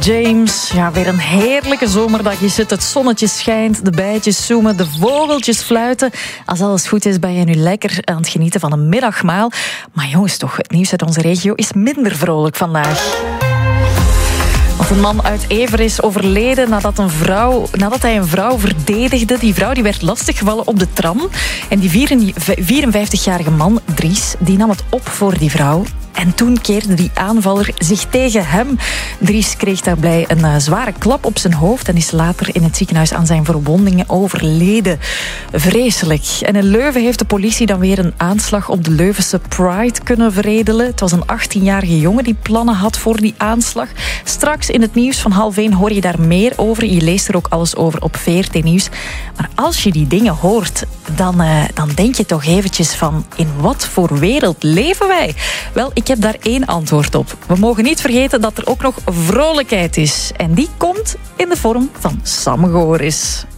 James. Ja, weer een heerlijke zomerdag is het. Het zonnetje schijnt, de bijtjes zoemen, de vogeltjes fluiten. Als alles goed is, ben je nu lekker aan het genieten van een middagmaal. Maar jongens, toch, het nieuws uit onze regio is minder vrolijk vandaag. Want een man uit Ever is overleden nadat hij een vrouw verdedigde. Die vrouw die werd lastiggevallen op de tram. En die 54-jarige man, Dries, die nam het op voor die vrouw. En toen keerde die aanvaller zich tegen hem. Dries kreeg daarbij een zware klap op zijn hoofd en is later in het ziekenhuis aan zijn verwondingen overleden. Vreselijk. En in Leuven heeft de politie dan weer een aanslag op de Leuvense Pride kunnen veredelen. Het was een 18-jarige jongen die plannen had voor die aanslag. Straks in het nieuws van 12:30 hoor je daar meer over. Je leest er ook alles over op VRT Nieuws. Maar als je die dingen hoort, dan denk je toch eventjes van, in wat voor wereld leven wij? Wel, ik heb daar één antwoord op. We mogen niet vergeten dat er ook nog vrolijkheid is. En die komt in de vorm van Sam Goris.